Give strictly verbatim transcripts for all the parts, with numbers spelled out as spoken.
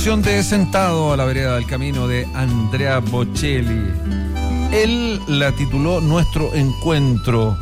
canción de Sentado a la vereda del camino de Andrea Bocelli. Él la tituló Nuestro Encuentro.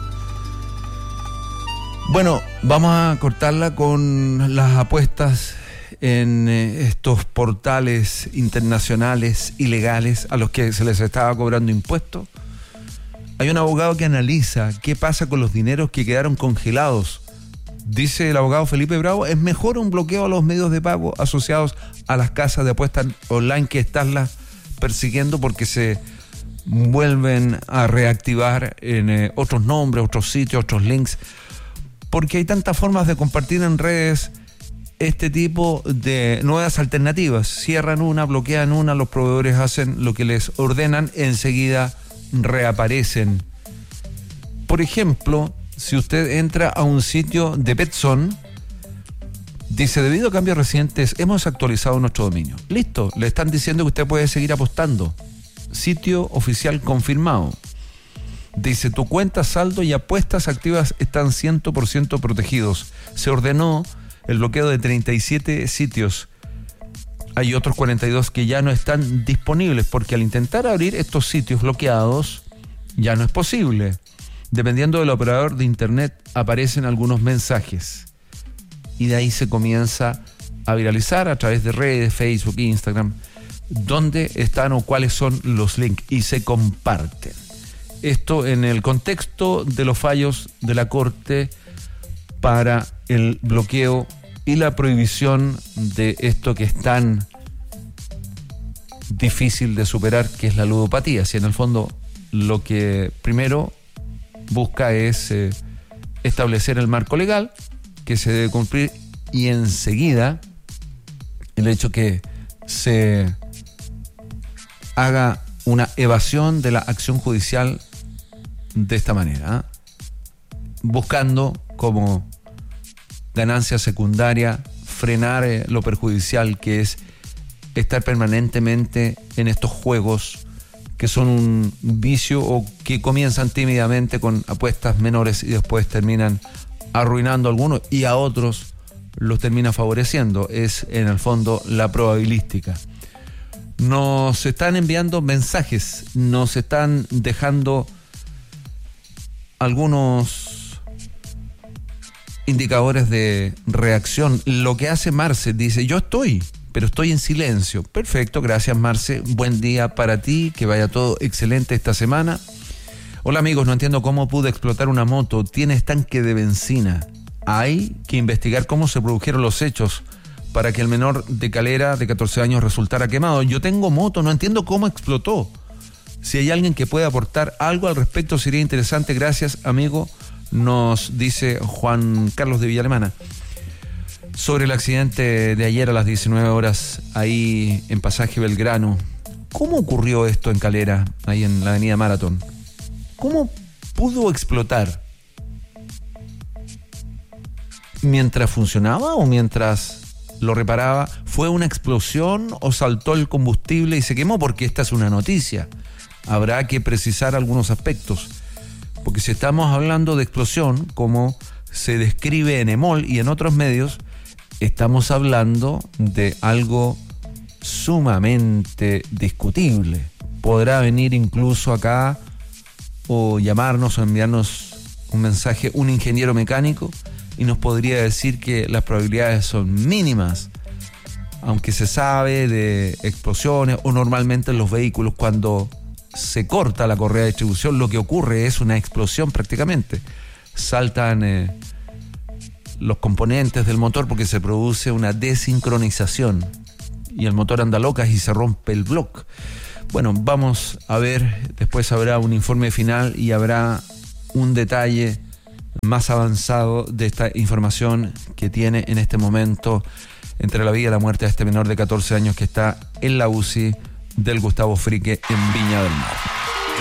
Bueno, vamos a cortarla con las apuestas en estos portales internacionales ilegales a los que se les estaba cobrando impuestos. Hay un abogado que analiza qué pasa con los dineros que quedaron congelados. Dice el abogado Felipe Bravo, es mejor un bloqueo a los medios de pago asociados a las casas de apuestas online que estarlas persiguiendo porque se vuelven a reactivar en eh, otros nombres, otros sitios, otros links, porque hay tantas formas de compartir en redes este tipo de nuevas alternativas. Cierran una, bloquean una, los proveedores hacen lo que les ordenan, enseguida reaparecen. Por ejemplo, si usted entra a un sitio de Betson, dice, debido a cambios recientes, hemos actualizado nuestro dominio. Listo, le están diciendo que usted puede seguir apostando. Sitio oficial confirmado. Dice, tu cuenta, saldo y apuestas activas están cien por ciento protegidos. Se ordenó el bloqueo de treinta y siete sitios. Hay otros cuarenta y dos que ya no están disponibles porque al intentar abrir estos sitios bloqueados ya no es posible. Dependiendo del operador de internet aparecen algunos mensajes y de ahí se comienza a viralizar a través de redes, Facebook, Instagram, dónde están o cuáles son los links y se comparten. Esto en el contexto de los fallos de la Corte para el bloqueo y la prohibición de esto que es tan difícil de superar, que es la ludopatía. Si en el fondo lo que primero busca es eh, establecer el marco legal que se debe cumplir y enseguida el hecho que se haga una evasión de la acción judicial de esta manera, ¿eh? buscando como ganancia secundaria frenar eh, lo perjudicial que es estar permanentemente en estos juegos que son un vicio o que comienzan tímidamente con apuestas menores y después terminan arruinando a algunos y a otros los termina favoreciendo. Es en el fondo la probabilística. Nos están enviando mensajes, nos están dejando algunos indicadores de reacción. Lo que hace Marce, dice, yo estoy, pero estoy en silencio. Perfecto, gracias Marce, buen día para ti, que vaya todo excelente esta semana. Hola amigos, no entiendo cómo pude explotar una moto, tiene estanque de benzina. Hay que investigar cómo se produjeron los hechos para que el menor de Calera de catorce años resultara quemado. Yo tengo moto, no entiendo cómo explotó. Si hay alguien que pueda aportar algo al respecto sería interesante. Gracias amigo, nos dice Juan Carlos de Villa Alemana. Sobre el accidente de ayer a las diecinueve horas, ahí en Pasaje Belgrano. ¿Cómo ocurrió esto en Calera, ahí en la avenida Maratón? ¿Cómo pudo explotar? ¿Mientras funcionaba o mientras lo reparaba? ¿Fue una explosión o saltó el combustible y se quemó? Porque esta es una noticia. Habrá que precisar algunos aspectos. Porque si estamos hablando de explosión, como se describe en EMOL y en otros medios, estamos hablando de algo sumamente discutible. Podrá venir incluso acá o llamarnos o enviarnos un mensaje un ingeniero mecánico y nos podría decir que las probabilidades son mínimas, aunque se sabe de explosiones o normalmente en los vehículos cuando se corta la correa de distribución lo que ocurre es una explosión prácticamente. Saltan eh, los componentes del motor porque se produce una desincronización y el motor anda locas y se rompe el bloque. Bueno, vamos a ver, después habrá un informe final y habrá un detalle más avanzado de esta información que tiene en este momento entre la vida y la muerte de este menor de catorce años que está en la U C I del Gustavo Frique en Viña del Mar.